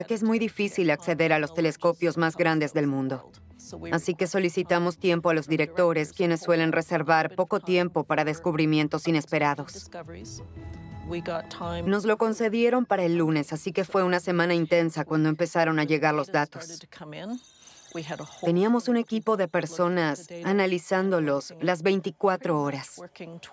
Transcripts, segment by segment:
que es muy difícil acceder a los telescopios más grandes del mundo. Así que solicitamos tiempo a los directores, quienes suelen reservar poco tiempo para descubrimientos inesperados. Nos lo concedieron para el lunes, así que fue una semana intensa cuando empezaron a llegar los datos. Teníamos un equipo de personas analizándolos las 24 horas.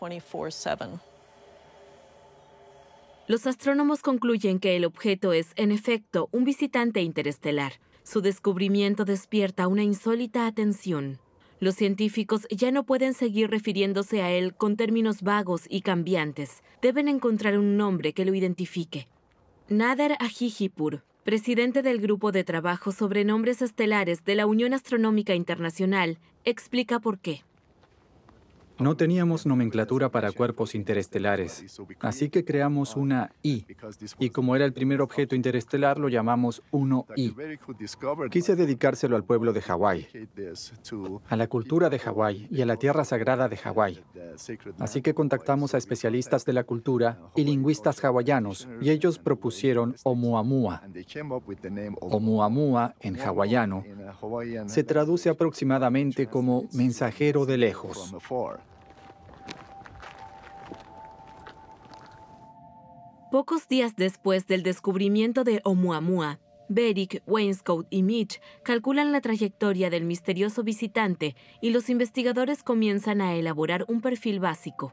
Los astrónomos concluyen que el objeto es, en efecto, un visitante interestelar. Su descubrimiento despierta una insólita atención. Los científicos ya no pueden seguir refiriéndose a él con términos vagos y cambiantes. Deben encontrar un nombre que lo identifique. Nader Ajijipur, presidente del Grupo de Trabajo sobre Nombres Estelares de la Unión Astronómica Internacional, explica por qué. No teníamos nomenclatura para cuerpos interestelares, así que creamos una I, y como era el primer objeto interestelar, lo llamamos 1I. Quise dedicárselo al pueblo de Hawái, a la cultura de Hawái y a la tierra sagrada de Hawái. Así que contactamos a especialistas de la cultura y lingüistas hawaianos, y ellos propusieron Oumuamua. Oumuamua, en hawaiano, se traduce aproximadamente como mensajero de lejos. Pocos días después del descubrimiento de Oumuamua, Beric, Wainscoat y Mitch calculan la trayectoria del misterioso visitante y los investigadores comienzan a elaborar un perfil básico.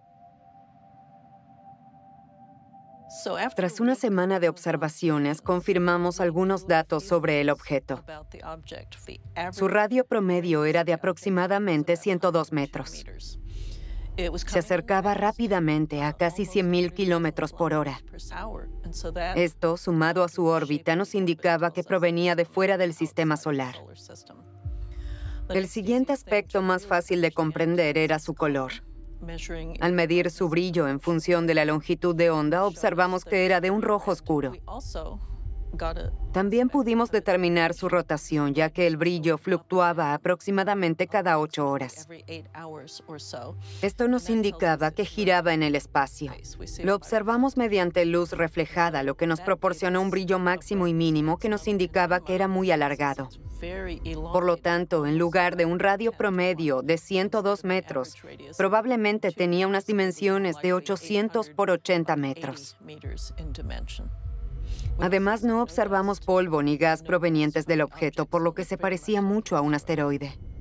Tras una semana de observaciones, confirmamos algunos datos sobre el objeto. Su radio promedio era de aproximadamente 102 metros. Se acercaba rápidamente a casi 100.000 kilómetros por hora. Esto, sumado a su órbita, nos indicaba que provenía de fuera del sistema solar. El siguiente aspecto más fácil de comprender era su color. Al medir su brillo en función de la longitud de onda, observamos que era de un rojo oscuro. También pudimos determinar su rotación, ya que el brillo fluctuaba aproximadamente cada 8 horas. Esto nos indicaba que giraba en el espacio. Lo observamos mediante luz reflejada, lo que nos proporcionó un brillo máximo y mínimo que nos indicaba que era muy alargado. Por lo tanto, en lugar de un radio promedio de 102 metros, probablemente tenía unas dimensiones de 800 por 80 metros. Además, no observamos polvo ni gas provenientes del objeto, por lo que se parecía mucho a un asteroide.